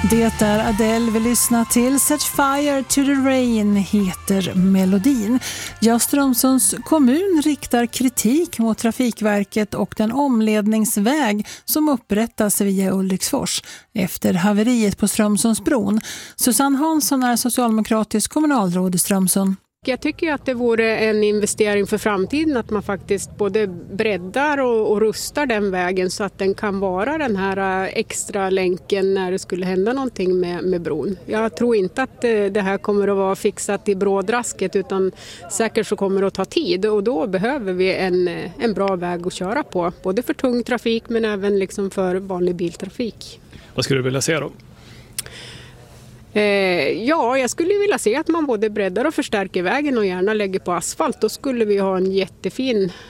Det är Adele vi lyssnar till. Set fire to the rain heter melodin. Ja, Strömsunds kommun riktar kritik mot Trafikverket och den omledningsväg som upprättas via Ulriksfors efter haveriet på Strömsundsbron. Susanne Hansson är socialdemokratisk kommunalråd i Strömsund. Jag tycker att det vore en investering för framtiden att man faktiskt både breddar och rustar den vägen så att den kan vara den här extra länken när det skulle hända någonting med bron. Jag tror inte att det här kommer att vara fixat i brådrasket, utan säkert så kommer det att ta tid, och då behöver vi en bra väg att köra på. Både för tung trafik men även liksom för vanlig biltrafik. Vad skulle du vilja se då? Ja, jag skulle vilja se att man både breddar och förstärker vägen och gärna lägger på asfalt. Då skulle vi ha en jättefin